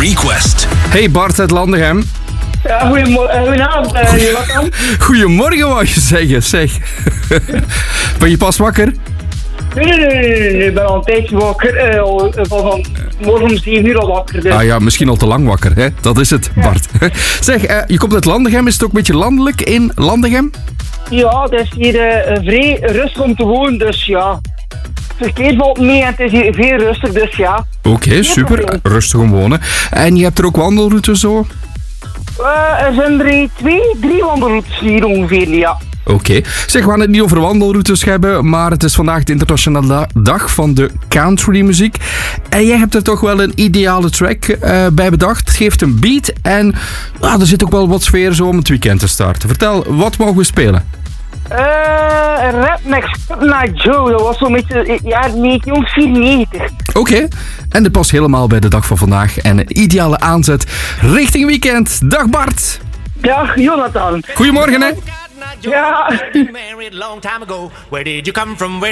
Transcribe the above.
Request. Hey Bart uit Landegem. Ja, goedenavond, Jonathan. Goedemorgen wou je zeggen, zeg. Ben je pas wakker? Nee, ik ben al een tijdje wakker. Van morgen om 7 uur al wakker. Dus. Ah ja, misschien al te lang wakker, hè? Dat is het, Bart. Zeg, je komt uit Landegem. Is het ook een beetje landelijk in Landegem? Ja, het is hier vrij rustig om te wonen, dus ja. Het verkeer valt mee en het is hier veel rustig, dus ja. Oké, super. Rustig om wonen. En je hebt er ook wandelroutes zo? Er zijn er 3 wandelroutes hier ongeveer, ja. Oké. Zeg, we gaan het niet over wandelroutes hebben, maar het is vandaag de internationale dag van de countrymuziek. En jij hebt er toch wel een ideale track bij bedacht. Het geeft een beat en er zit ook wel wat sfeer zo om het weekend te starten. Vertel, wat mogen we spelen? Rap Next Night Joe, dat was zo'n beetje jaar 1994. Oké. En dat past helemaal bij de dag van vandaag en een ideale aanzet richting weekend. Dag Bart! Dag Jonathan. Goedemorgen hè! Ja. Married long time ago. Where did you come from? Where